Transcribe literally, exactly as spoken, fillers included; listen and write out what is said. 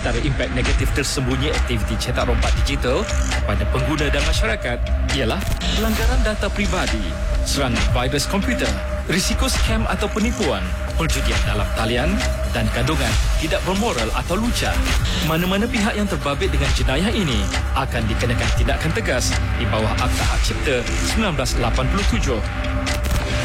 Antara impak negatif tersembunyi aktiviti cetak rompak digital kepada pengguna dan masyarakat ialah pelanggaran data pribadi, serangan virus komputer, risiko skam atau penipuan, perjudian dalam talian dan kandungan tidak bermoral atau lucah. Mana-mana pihak yang terbabit dengan jenayah ini akan dikenakan tindakan tegas di bawah Akta Hak Cipta seribu sembilan ratus lapan puluh tujuh.